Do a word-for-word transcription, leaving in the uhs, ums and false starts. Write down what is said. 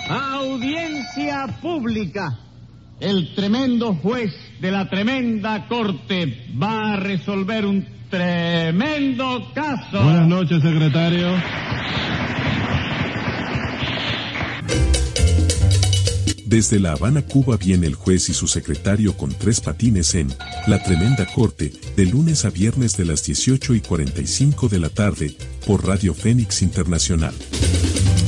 Audiencia pública. El tremendo juez de la tremenda corte va a resolver un tremendo caso. Buenas noches, secretario. Desde La Habana, Cuba, viene el juez y su secretario con tres patines en La Tremenda Corte, de lunes a viernes de las dieciocho y cuarenta y cinco de la tarde, por Radio Fénix Internacional.